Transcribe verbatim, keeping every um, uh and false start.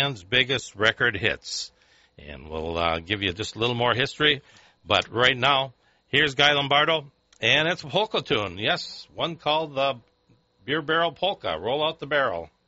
band's biggest record hits. And we'll uh, give you just a little more history. But right now, here's Guy Lombardo, and it's a polka tune. Yes, one called the Beer Barrel Polka. Roll out the barrel.